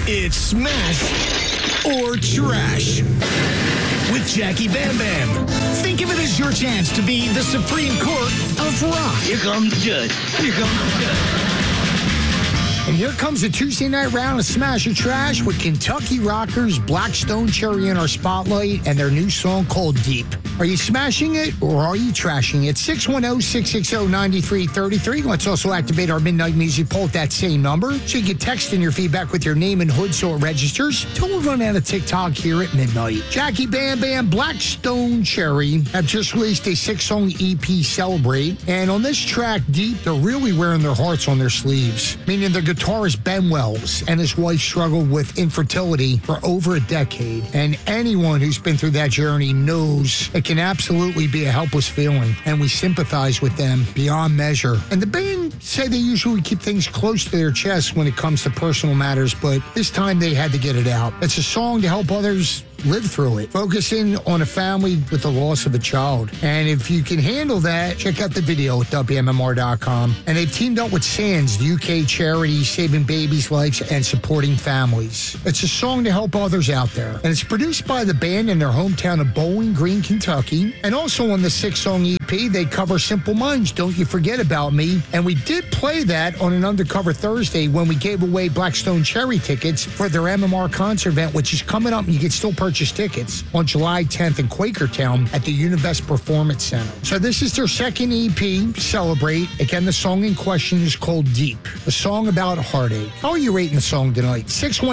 It's Smash or Trash with Jackie Bam Bam. Think of it as your chance to be the Supreme Court of rock. Here comes the judge. Here comes the judge. And here comes a Tuesday night round of Smash or Trash with Kentucky Rockers, Black Stone Cherry in our spotlight, and their new song called Deep. Are you smashing it or are you trashing it? 610-660-9333. Let's also activate our Midnight Music Poll at that same number so you can text in your feedback with your name and hood so it registers. Till we run out of TikTok here at midnight. Jackie Bam Bam, Black Stone Cherry have just released a 6-song EP, Celebrate. And on this track, Deep, they're really wearing their hearts on their sleeves, meaning their guitarist Ben Wells and his wife struggled with infertility for over a decade. And anyone who's been through that journey knows it can absolutely be a helpless feeling. And we sympathize with them beyond measure. And the band say they usually keep things close to their chest when it comes to personal matters, but this time they had to get it out. It's a song to help others live through it, focusing on a family with the loss of a child. And if you can handle that, check out the video at WMMR.com. And they've teamed up with SANS, the UK charity saving babies' lives and supporting families. It's a song to help others out there. And it's produced by the band in their hometown of Bowling Green, Kentucky. And also on the 6-song EP, they cover Simple Minds, Don't You Forget About Me. And we did play that on an Undercover Thursday when we gave away Black Stone Cherry tickets for their MMR concert event, which is coming up. And you can still purchase tickets on July 10th in Quakertown at the Univest Performance Center. So this is their second EP, Celebrate. Again, the song in question is called Deep, a song about heartache. How are you rating the song tonight?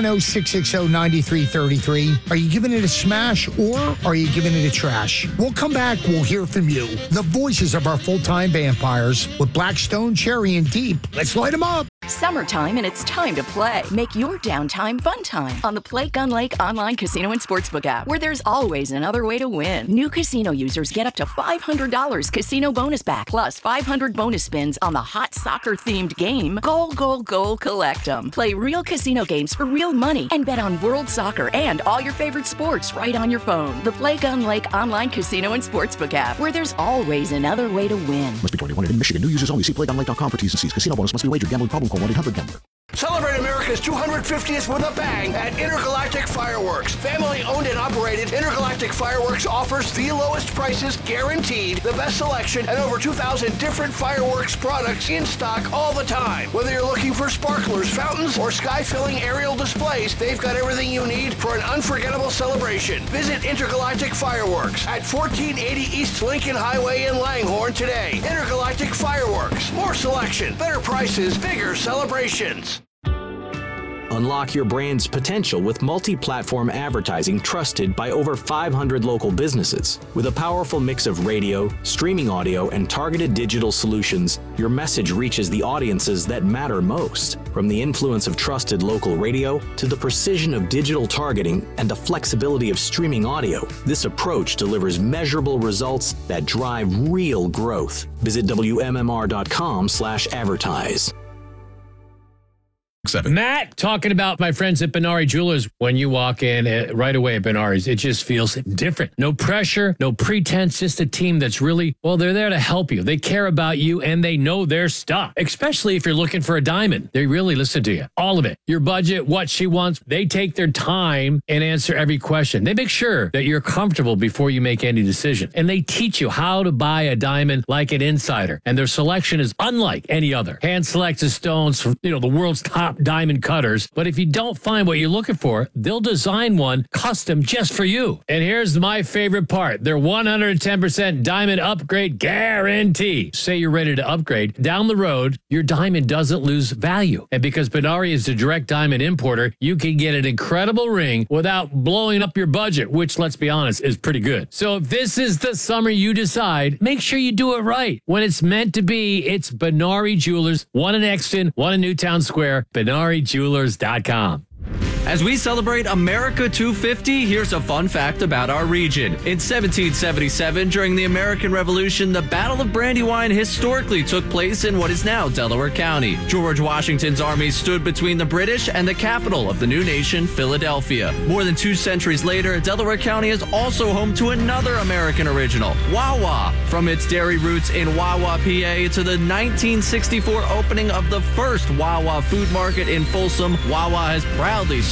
610-660-9333. Are you giving it a smash or are you giving it a trash? We'll come back. We'll hear from you. The voices of our full-time vampires with Black Stone Cherry and Deep. Let's light them up. Summertime and it's time to play. Make your downtime fun time on the Play Gun Lake online casino and sportsbook app, where there's always another way to win. New casino users get up to $500 casino bonus back, plus 500 bonus spins on the hot soccer-themed game, Goal, Goal, Goal, Collect 'em. Play real casino games for real money and bet on world soccer and all your favorite sports right on your phone. The Play Gun Lake online casino and sportsbook app, where there's always another way to win. Must be 21 in Michigan. New users only. See playgunlake.com for T's and C's. Casino bonus must be wagered. Gambling problem? Call 1-800-GAMBLER. Celebrate America's 250th with a bang at Intergalactic Fireworks. Family owned and operated, Intergalactic Fireworks offers the lowest prices guaranteed, the best selection, and over 2,000 different fireworks products in stock all the time. Whether you're looking for sparklers, fountains, or sky-filling aerial displays, they've got everything you need for an unforgettable celebration. Visit Intergalactic Fireworks at 1480 East Lincoln Highway in Langhorne today. Intergalactic Fireworks. More selection, better prices, bigger celebrations. Unlock your brand's potential with multi-platform advertising trusted by over 500 local businesses. With a powerful mix of radio, streaming audio, and targeted digital solutions, your message reaches the audiences that matter most. From the influence of trusted local radio to the precision of digital targeting and the flexibility of streaming audio, this approach delivers measurable results that drive real growth. Visit WMMR.com/advertise. Matt, talking about my friends at Benari Jewelers. When you walk in right away at Benari's, it just feels different. No pressure, no pretense, just a team that's really, well, they're there to help you. They care about you and they know their stuff, especially if you're looking for a diamond. They really listen to you. All of it. Your budget, what she wants. They take their time and answer every question. They make sure that you're comfortable before you make any decision. And they teach you how to buy a diamond like an insider. And their selection is unlike any other. Hand selected stones from, the world's top diamond cutters. But if you don't find what you're looking for, they'll design one custom just for you. And here's my favorite part. Their 110% diamond upgrade guarantee. Say you're ready to upgrade. Down the road, your diamond doesn't lose value. And because Benari is the direct diamond importer, you can get an incredible ring without blowing up your budget, which, let's be honest, is pretty good. So if this is the summer you decide, make sure you do it right. When it's meant to be, it's Benari Jewelers, one in Exton, one in Newtown Square, BenariJewelers.com. As we celebrate America 250, here's a fun fact about our region. In 1777, during the American Revolution, the Battle of Brandywine historically took place in what is now Delaware County. George Washington's army stood between the British and the capital of the new nation, Philadelphia. More than 2 centuries later, Delaware County is also home to another American original, Wawa. From its dairy roots in Wawa, PA, to the 1964 opening of the first Wawa food market in Folsom, Wawa has proudly served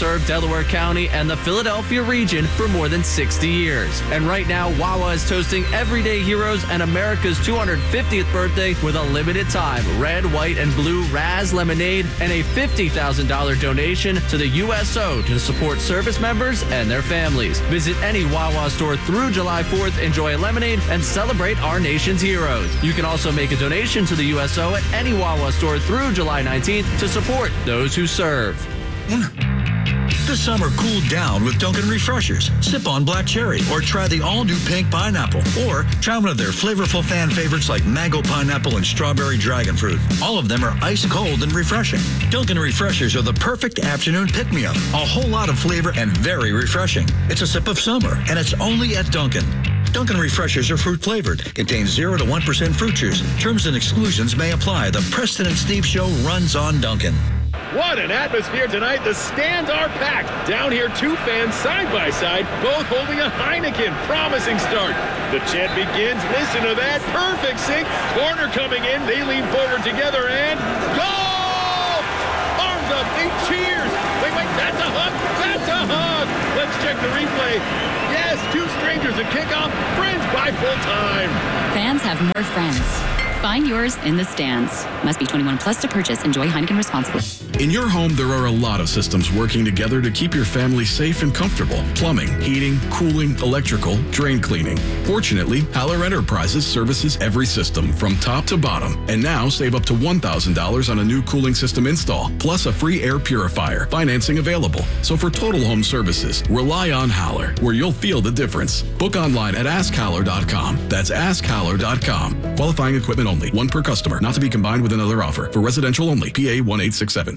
served Delaware County and the Philadelphia region for more than 60 years. And right now, Wawa is toasting Everyday Heroes and America's 250th birthday with a limited time red, white, and blue Raz lemonade and a $50,000 donation to the USO to support service members and their families. Visit any Wawa store through July 4th, enjoy a lemonade, and celebrate our nation's heroes. You can also make a donation to the USO at any Wawa store through July 19th to support those who serve. This summer, cool down with Dunkin' Refreshers. Sip on black cherry or try the all-new pink pineapple. Or try one of their flavorful fan favorites like mango pineapple and strawberry dragon fruit. All of them are ice cold and refreshing. Dunkin' Refreshers are the perfect afternoon pick-me-up. A whole lot of flavor and very refreshing. It's a sip of summer, and it's only at Dunkin'. Dunkin' Refreshers are fruit-flavored, contain 0 to 1% fruit juice. Terms and exclusions may apply. The Preston and Steve Show runs on Dunkin'. What an atmosphere tonight. The stands are packed. Down here, two fans side by side, both holding a Heineken. Promising start. The chant begins. Listen to that. Perfect sync. Corner coming in. They lean forward together and goal! Arms up. They cheers. Wait. That's a hug. That's a hug. Let's check the replay. Yes, two strangers at kickoff. Friends by full time. Fans have more friends. Find yours in the stands. Must be 21 plus to purchase. Enjoy Heineken responsibly. In your home, there are a lot of systems working together to keep your family safe and comfortable. Plumbing, heating, cooling, electrical, drain cleaning. Fortunately, Haller Enterprises services every system from top to bottom. And now save up to $1,000 on a new cooling system install, plus a free air purifier. Financing available. So for total home services, rely on Haller, where you'll feel the difference. Book online at askhaller.com. That's askhaller.com. Qualifying equipment only. One per customer. Not to be combined with another offer. For residential only. PA 1867.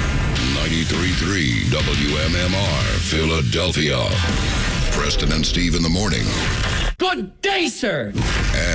93.3 WMMR, Philadelphia. Preston and Steve in the morning. Good day, sir.